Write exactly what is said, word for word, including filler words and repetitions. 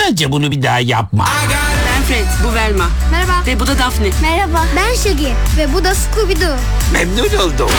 Bence bunu bir daha yapma. Ben Fred, bu Velma. Merhaba. Ve bu da Daphne. Merhaba. Ben Shaggy ve bu da Scooby-Doo. Memnun oldum.